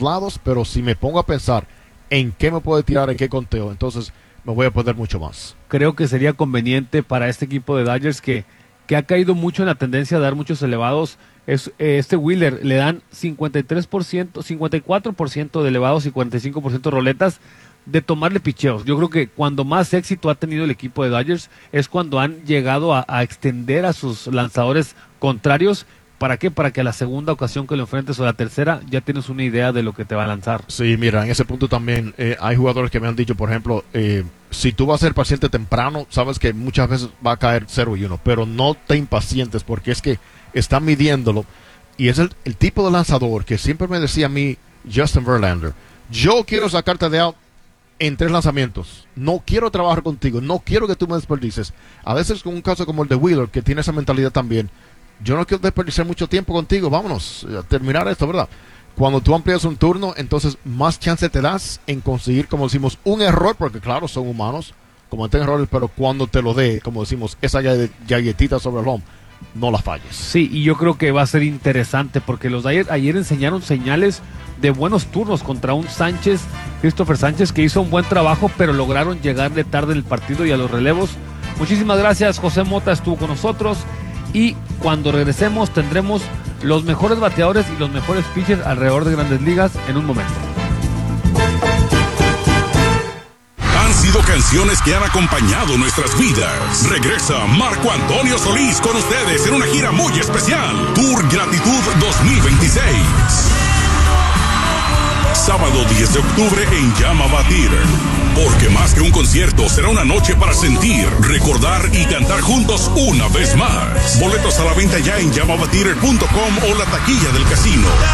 los lados, pero si me pongo a pensar en qué me puede tirar, en qué conteo, entonces me voy a poner mucho más. Creo que sería conveniente para este equipo de Dodgers que ha caído mucho en la tendencia a dar muchos elevados. Este Wheeler le dan 53%, 54% de elevados y 45% roletas, de tomarle picheos. Yo creo que cuando más éxito ha tenido el equipo de Dodgers es cuando han llegado a extender a sus lanzadores contrarios. ¿Para qué? Para que a la segunda ocasión que lo enfrentes o la tercera ya tienes una idea de lo que te va a lanzar. Sí, mira, en ese punto también hay jugadores que me han dicho, por ejemplo, si tú vas a ser paciente temprano, sabes que muchas veces va a caer 0-1, pero no te impacientes porque es que están midiéndolo y es el tipo de lanzador que siempre me decía a mí Justin Verlander, yo quiero sacarte de out en 3 lanzamientos, no quiero trabajar contigo, no quiero que tú me desperdices. A veces con un caso como el de Wheeler, que tiene esa mentalidad también, yo no quiero desperdiciar mucho tiempo contigo, vámonos a terminar esto, ¿verdad? Cuando tú amplías un turno, entonces más chance te das en conseguir, como decimos, un error, porque claro, son humanos, cometen errores, pero cuando te lo dé, como decimos, esa galletita sobre el home, no la falles. Sí, y yo creo que va a ser interesante, porque los de ayer enseñaron señales de buenos turnos contra un Christopher Sánchez, que hizo un buen trabajo, pero lograron llegarle tarde en el partido y a los relevos. Muchísimas gracias, José Mota estuvo con nosotros, y cuando regresemos tendremos los mejores bateadores y los mejores pitchers alrededor de Grandes Ligas en un momento. Han sido canciones que han acompañado nuestras vidas. Regresa Marco Antonio Solís con ustedes en una gira muy especial. Tour Gratitud 2026. Sábado 10 de octubre en Llama Batir. Porque más que un concierto, será una noche para sentir, recordar y cantar juntos una vez más. Boletos a la venta ya en llamabatir.com o la taquilla del casino.